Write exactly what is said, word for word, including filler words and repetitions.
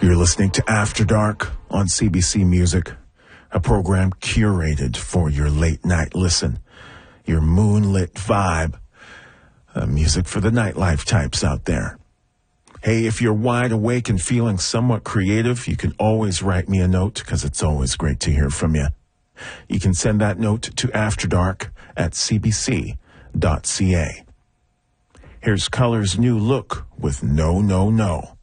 You're listening to After Dark on C B C Music, a program curated for your late night listen, your moonlit vibe, uh, music for the nightlife types out there. Hey, if you're wide awake and feeling somewhat creative, you can always write me a note because it's always great to hear from you. You can send that note to afterdark at c b c dot c a. Here's Color's new look with No, No, No.